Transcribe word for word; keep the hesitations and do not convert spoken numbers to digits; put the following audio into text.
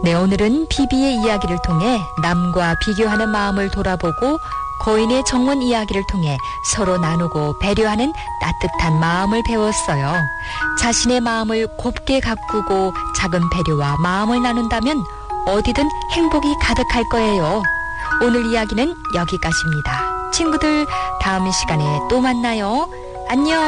네, 오늘은 비비의 이야기를 통해 남과 비교하는 마음을 돌아보고 거인의 정원 이야기를 통해 서로 나누고 배려하는 따뜻한 마음을 배웠어요. 자신의 마음을 곱게 가꾸고 작은 배려와 마음을 나눈다면 어디든 행복이 가득할 거예요. 오늘 이야기는 여기까지입니다. 친구들, 다음 시간에 또 만나요. 안녕.